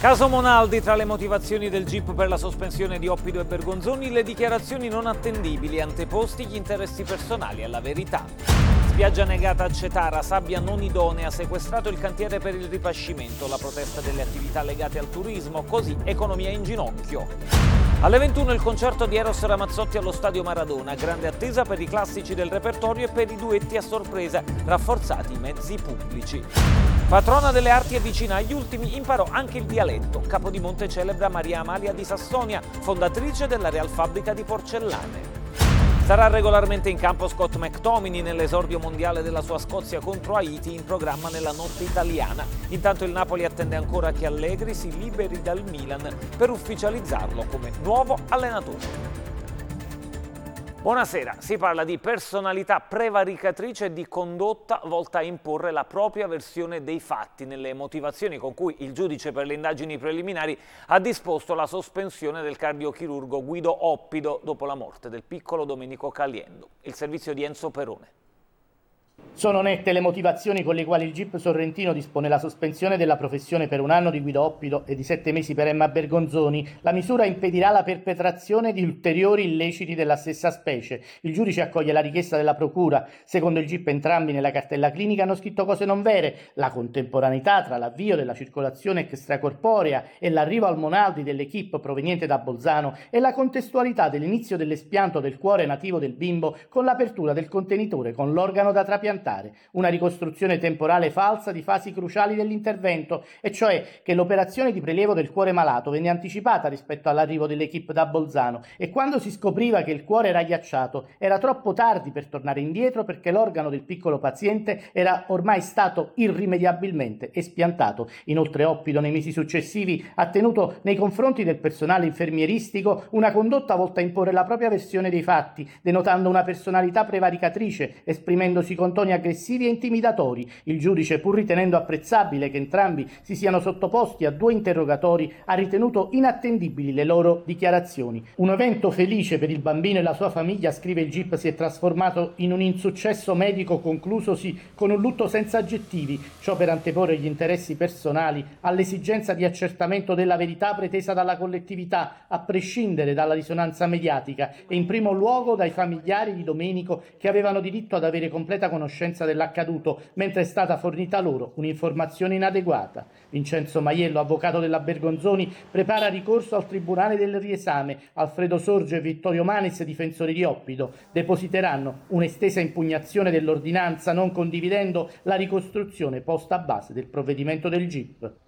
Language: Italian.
Caso Monaldi, tra le motivazioni del GIP per la sospensione di Oppido e Bergonzoni, le dichiarazioni non attendibili, anteposti gli interessi personali alla verità. Spiaggia negata a Cetara, sabbia non idonea, sequestrato il cantiere per il ripascimento, la protesta delle attività legate al turismo, così economia in ginocchio. Alle 21 il concerto di Eros Ramazzotti allo Stadio Maradona, grande attesa per i classici del repertorio e per i duetti a sorpresa, rafforzati i mezzi pubblici. Patrona delle arti e vicina agli ultimi, imparò anche il dialetto. Capodimonte celebra Maria Amalia di Sassonia, fondatrice della Real Fabbrica di Porcellane. Sarà regolarmente in campo Scott McTominay nell'esordio mondiale della sua Scozia contro Haiti in programma nella notte italiana. Intanto il Napoli attende ancora che Allegri si liberi dal Milan per ufficializzarlo come nuovo allenatore. Buonasera, si parla di personalità prevaricatrice e di condotta volta a imporre la propria versione dei fatti nelle motivazioni con cui il giudice per le indagini preliminari ha disposto la sospensione del cardiochirurgo Guido Oppido dopo la morte del piccolo Domenico Caliendo. Il servizio di Enzo Perone. Sono nette le motivazioni con le quali il GIP sorrentino dispone la sospensione della professione per 1 anno di Guido Oppido e di 7 mesi per Emma Bergonzoni. La misura impedirà la perpetrazione di ulteriori illeciti della stessa specie. Il giudice accoglie la richiesta della procura. Secondo il GIP entrambi nella cartella clinica hanno scritto cose non vere. La contemporaneità tra l'avvio della circolazione extracorporea e l'arrivo al Monaldi dell'equipe proveniente da Bolzano e la contestualità dell'inizio dell'espianto del cuore nativo del bimbo con l'apertura del contenitore con l'organo da trapiantare. Una ricostruzione temporale falsa di fasi cruciali dell'intervento, e cioè che l'operazione di prelievo del cuore malato venne anticipata rispetto all'arrivo dell'equipe da Bolzano e quando si scopriva che il cuore era ghiacciato era troppo tardi per tornare indietro perché l'organo del piccolo paziente era ormai stato irrimediabilmente espiantato. Inoltre Oppido nei mesi successivi ha tenuto nei confronti del personale infermieristico una condotta volta a imporre la propria versione dei fatti, denotando una personalità prevaricatrice, esprimendosi con toni aggressivi e intimidatori. Il giudice, pur ritenendo apprezzabile che entrambi si siano sottoposti a 2 interrogatori, ha ritenuto inattendibili le loro dichiarazioni. Un evento felice per il bambino e la sua famiglia, scrive il GIP, si è trasformato in un insuccesso medico conclusosi con un lutto senza aggettivi, ciò per anteporre gli interessi personali all'esigenza di accertamento della verità pretesa dalla collettività, a prescindere dalla risonanza mediatica e in primo luogo dai familiari di Domenico che avevano diritto ad avere completa conoscenza dell'accaduto, mentre è stata fornita loro un'informazione inadeguata. Vincenzo Maiello, avvocato della Bergonzoni, prepara ricorso al Tribunale del Riesame. Alfredo Sorge e Vittorio Manes, difensori di Oppido, depositeranno un'estesa impugnazione dell'ordinanza non condividendo la ricostruzione posta a base del provvedimento del GIP.